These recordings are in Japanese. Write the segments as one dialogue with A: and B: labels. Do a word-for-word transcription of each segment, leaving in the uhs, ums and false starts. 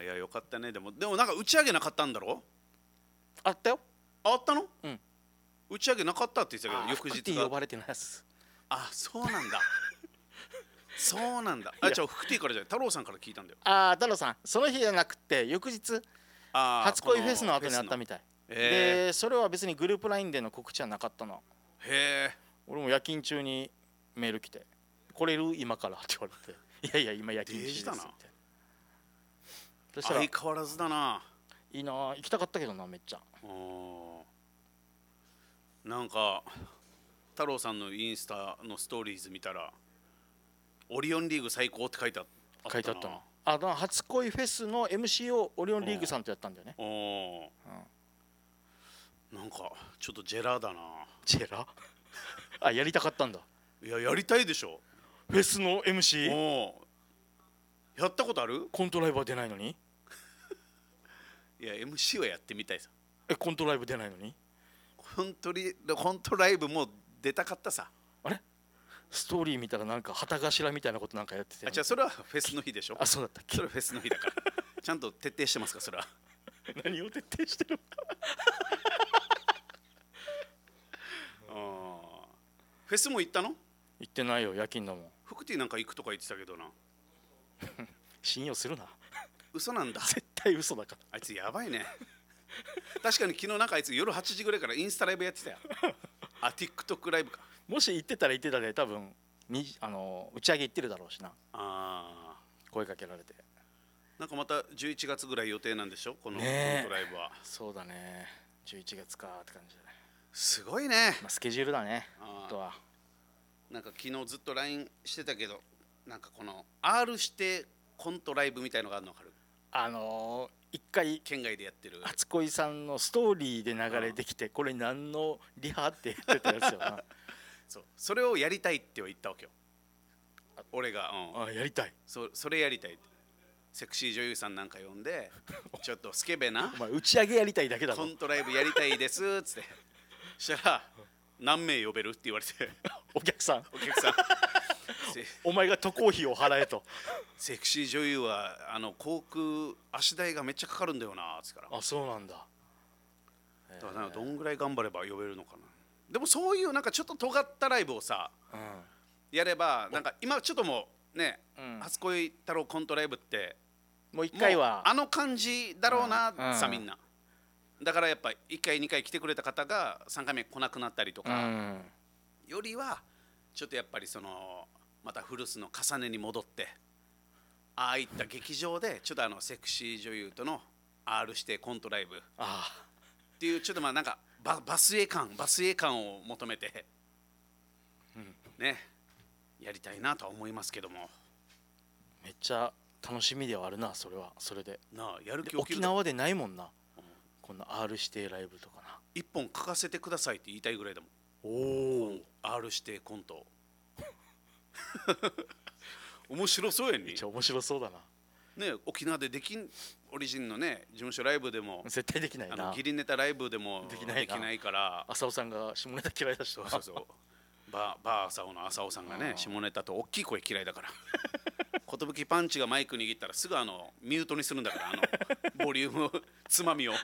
A: いやよかったね。でもでもなんか打ち上げなかったんだろ。
B: あったよ。
A: あったの。
B: うん。
A: 打ち上げなかったって言ってたけど翌日が
B: 呼ばれてないやつ。
A: あ、そうなんだ。そうなんだ。あ、じゃあフクティからじゃない太郎さんから聞いたんだよ。
B: ああ、太郎さんその日じゃなくて翌日初恋フェスの後にあったみたいで、それは別にグループラインでの告知はなかったの。
A: へえ。
B: 俺も夜勤中にメール来て「来れる今から」って言われて「いやいや今夜勤中です」って。そしたら
A: 相変わらずだな。
B: いいな、行きたかったけどな、めっちゃ。
A: なんか太郎さんのインスタのストーリーズ見たらオリオンリーグ最高って書いてあったな。
B: 書いてあったな。あ、だから初恋フェスの エムシー をオリオンリーグさんとやったんだよね。
A: おお、なんかちょっとジェラだな。
B: ジェラあ、やりたかったんだ。
A: いや、やりたいでしょ。
B: フェスの エムシー？
A: おやったことある？
B: コントライブは出ないのに。
A: いや エムシー はやってみたいさ。
B: え、コントライブ出ないのに。
A: コントリコントライブも出たかったさ。
B: あれストーリー見たらなんか旗頭みたいなことなんかやってて。
A: あ、じゃあそれはフェスの日でしょ。
B: あ、そうだったっけ。
A: それはフェスの日だからちゃんと徹底してますかそれは。
B: 何を徹底してる
A: あ、フェスも行ったの？
B: 行ってないよ、夜勤だもん。
A: フクティなんか行くとか言ってたけどな。
B: 信用するな。
A: 嘘なんだ。
B: 絶対嘘だから。
A: あいつやばいね。確かに昨日なんかあいつ夜はちじぐらいからインスタライブやってたよ。あ、TikTok ライブか。
B: もし行ってたら行ってたで多分にあの打ち上げ行ってるだろうしな。
A: ああ。
B: 声かけられて。
A: なんかまたじゅういちがつぐらい予定なんでしょこのコントライブは。
B: そうだね。じゅういちがつかって感じだね。
A: すごいね。
B: まあスケジュールだね。あとは。
A: なんか昨日ずっと ライン してたけど、なんかこの R してコントライブみたいのがあるの分かる？
B: あのー、一回
A: 県外でやってる
B: 初恋さんのストーリーで流れてきて、これ何のリハって言ってたやつよな。
A: そう、それをやりたいって言ったわけよ俺が。
B: うん、あ、やりたい。
A: そそれやりたい。セクシー女優さんなんか呼んでちょっとスケベな
B: お前打ち上げやりたいだけだろ。
A: コントライブやりたいですっつってそしたら何名呼べるって言われて
B: お客さん
A: お客さん
B: お前が渡航費を払えと。
A: セクシー女優はあの航空足代がめっちゃかかるんだよなっつから。
B: あ、そうなんだ。
A: だからどんぐらい頑張れば呼べるのかな。でもそういうなんかちょっと尖ったライブをさ、うん、やればなんか今ちょっともうね、うん、初恋太郎コントライブって
B: もう一回は
A: あの感じだろうな、うん、さみんな。だからやっぱいっかいにかい来てくれた方がさんかいめ来なくなったりとか、うん、よりはちょっとやっぱりそのまた古巣の重ねに戻ってああいった劇場でちょっとあのセクシー女優との R 指定コントライブっていうちょっとまあなんかバ, バスエ感バスエ感を求めて、うん、ねやりたいなとは思いますけども。
B: めっちゃ楽しみではあるな。それはそれで
A: なあ、やる気起きる。
B: 沖縄でないもんな、うん、こんな R 指定ライブとかな。
A: 一本書かせてくださいって言いたいぐらいだもん。おお R 指定コント面白そうやね。
B: めっちゃ面白そうだな。
A: ね、沖縄でできんオリジンのね事務所ライブでも
B: 絶対できないな。
A: あのギリネタライブでもできない、できないから。
B: 浅尾さんが下ネタ嫌いだし。
A: そうそうそうバーバー浅尾の浅尾さんがね下ネタと大きい声嫌いだから寿パンチがマイク握ったらすぐあのミュートにするんだからあのボリュームつまみをね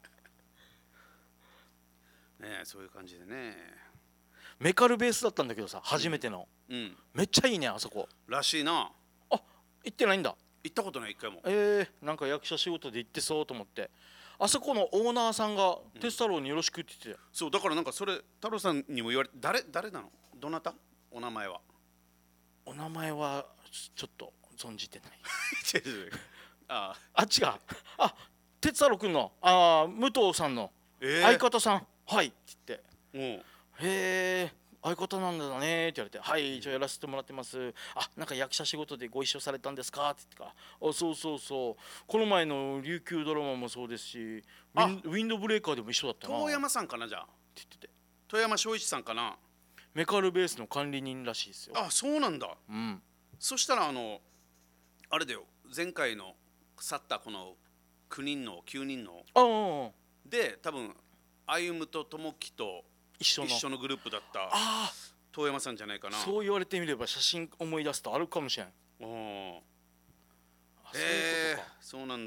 A: え、そういう感じでね。
B: メカルベースだったんだけどさ、初めての、うんうん、めっちゃいいねあそこ
A: らしいな。
B: あ、行ってないんだ。
A: 行ったことない一回も。
B: えー、なんか役者仕事で行ってそうと思って。あそこのオーナーさんが「テツ太郎によろしく」って言って、うん、
A: そうだからなんかそれ太郎さんにも言われ誰誰なのどなたお名前は
B: お名前はちょっと存じてない
A: あ
B: あ、違う、あ、テツ太郎くんのあ武藤さんの相方さん、えー、はいって言って、うん、へえ相方なんだねって言われて、はいじゃあやらせてもらってます。あ、なんか役者仕事でご一緒されたんですかって言ってから、あ、そうそうそう、この前の琉球ドラマもそうですし、ウィン、ウィンドブレーカーでも一緒だったな。
A: 遠山さんかなじゃあって
B: 言ってて、
A: 遠山翔一さんかな。
B: メカルベースの管理人らしいですよ。
A: あ、そうなんだ。
B: うん。
A: そしたらあのあれだよ、前回の去ったこのきゅうにんのきゅうにんの
B: あ
A: で多分歩夢と友樹と
B: 一緒 の,
A: 一緒のグループだった遠山さんじゃないかな。
B: そう言われてみれば写真思い出すとあるかもしれん。
A: おへえ、そうなんだ。